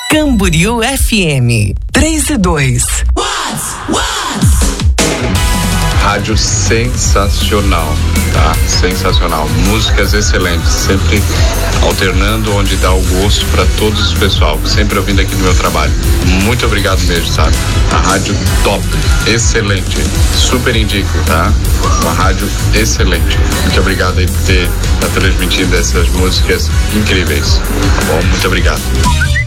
Camboriú FM 3 e 2. Rádio sensacional, tá? Sensacional. Músicas excelentes, sempre alternando onde dá o gosto para todos os pessoal, sempre ouvindo aqui no meu trabalho. Muito obrigado mesmo, sabe? A rádio top, excelente, super indico, tá? Uma rádio excelente. Muito obrigado aí por tá transmitindo essas músicas incríveis, tá bom? Muito obrigado.